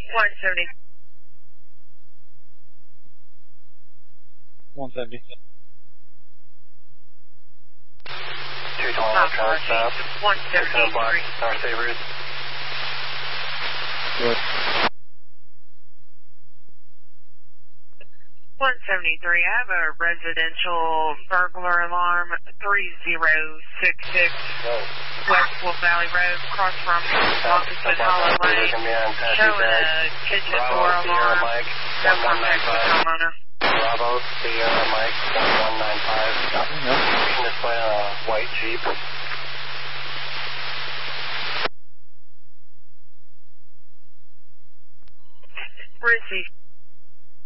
170. 170. 221 trying to stop. 173. North Sabres. Good. 173. I have a residential burglar alarm 3066 West Wolf Valley Road, across from Moccasin Hollow Lane, showing a kitchen door alarm. No contact with homeowner. Bravo, Sierra Mike 1195. Pushing this way on a white Jeep. Receive.